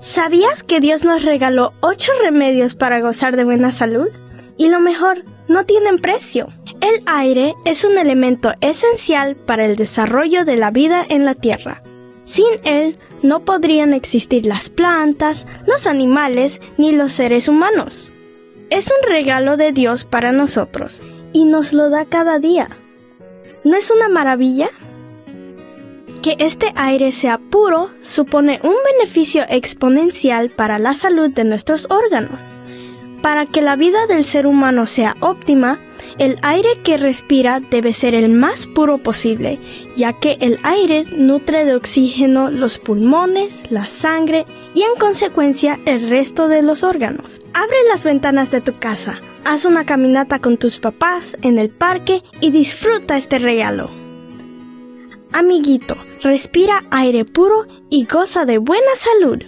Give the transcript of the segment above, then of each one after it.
¿Sabías que Dios nos regaló 8 remedios para gozar de buena salud? Y lo mejor, no tienen precio. El aire es un elemento esencial para el desarrollo de la vida en la Tierra. Sin él, no podrían existir las plantas, los animales ni los seres humanos. Es un regalo de Dios para nosotros y nos lo da cada día. ¿No es una maravilla? Que este aire sea puro supone un beneficio exponencial para la salud de nuestros órganos. Para que la vida del ser humano sea óptima, el aire que respira debe ser el más puro posible, ya que el aire nutre de oxígeno los pulmones, la sangre y en consecuencia el resto de los órganos. Abre las ventanas de tu casa, haz una caminata con tus papás en el parque y disfruta este regalo. Amiguito, respira aire puro y goza de buena salud.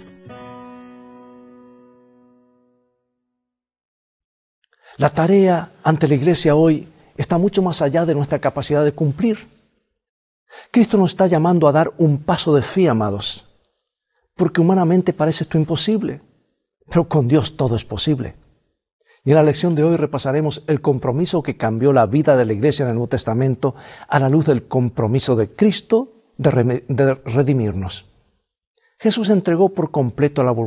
La tarea ante la iglesia hoy está mucho más allá de nuestra capacidad de cumplir. Cristo nos está llamando a dar un paso de fe, amados, porque humanamente parece esto imposible, pero con Dios todo es posible. Y en la lección de hoy repasaremos el compromiso que cambió la vida de la iglesia en el Nuevo Testamento a la luz del compromiso de Cristo de redimirnos. Jesús entregó por completo la voluntad